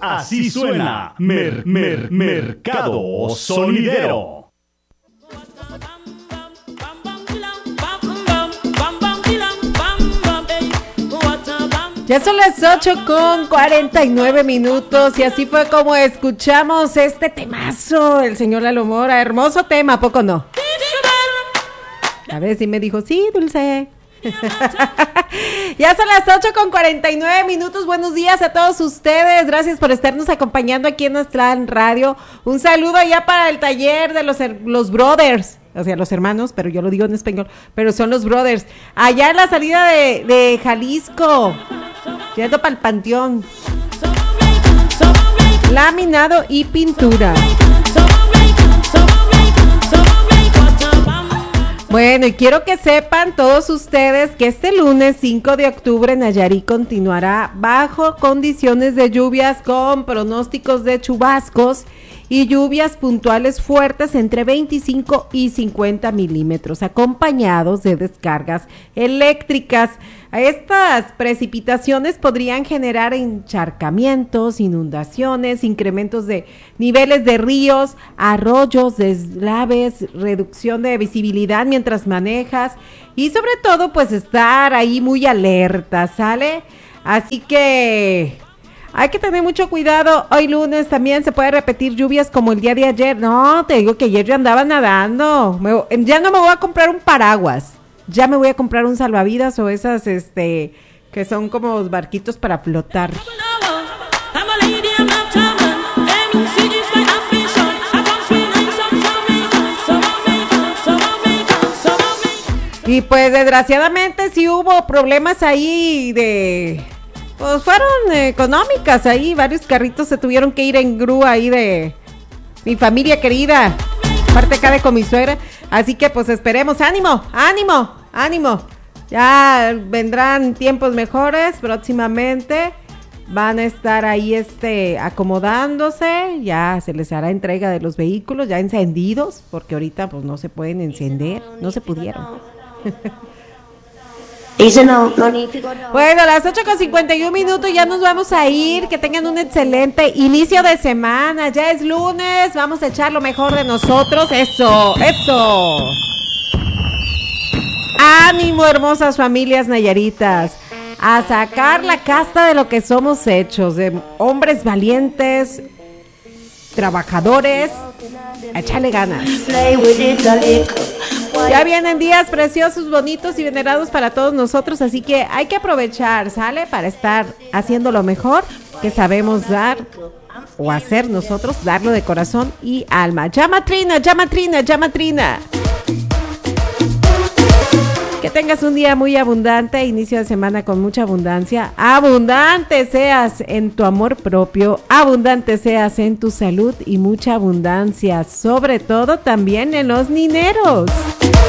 Así suena Mercado Sonidero. Ya son las 8:49 y así fue como escuchamos este temazo del señor Lalo Mora. Hermoso tema, ¿a poco no? A ver si me dijo, sí, Dulce. Ya son las 8:49. Buenos días a todos ustedes. Gracias por estarnos acompañando aquí en nuestra radio. Un saludo allá para el taller de los brothers. O sea, los hermanos, pero yo lo digo en español, pero son los brothers. Allá en la salida de Jalisco, yendo para el Panteón. Laminado y pintura. Bueno, y quiero que sepan todos ustedes que este lunes 5 de octubre Nayarit continuará bajo condiciones de lluvias con pronósticos de chubascos y lluvias puntuales fuertes entre 25 y 50 milímetros, acompañados de descargas eléctricas. Estas precipitaciones podrían generar encharcamientos, inundaciones, incrementos de niveles de ríos, arroyos, deslaves, reducción de visibilidad mientras manejas y sobre todo pues estar ahí muy alerta, ¿sale? Así que hay que tener mucho cuidado. Hoy lunes también se puede repetir lluvias como el día de ayer. No, te digo que ayer yo andaba nadando. Ya no me voy a comprar un paraguas. Ya me voy a comprar un salvavidas o esas, que son como barquitos para flotar. Y pues desgraciadamente sí hubo problemas ahí pues fueron económicas ahí, varios carritos se tuvieron que ir en grúa ahí de mi familia querida, parte acá de con mi suegra, así que pues esperemos, ánimo, ya vendrán tiempos mejores próximamente, van a estar ahí acomodándose, ya se les hará entrega de los vehículos ya encendidos, porque ahorita pues no se pueden encender, no se pudieron. Bueno, a las 8:51 ya nos vamos a ir, que tengan un excelente inicio de semana, ya es lunes, vamos a echar lo mejor de nosotros, eso, ánimo hermosas familias nayaritas, a sacar la casta de lo que somos hechos, de hombres valientes, trabajadores, a echarle ganas. Ya vienen días preciosos, bonitos y venerados para todos nosotros, así que hay que aprovechar, ¿sale? Para estar haciendo lo mejor que sabemos dar o hacer nosotros, darlo de corazón y alma. Llama Trina. Que tengas un día muy abundante, inicio de semana con mucha abundancia. Abundante seas en tu amor propio, abundante seas en tu salud y mucha abundancia, sobre todo también en los dineros.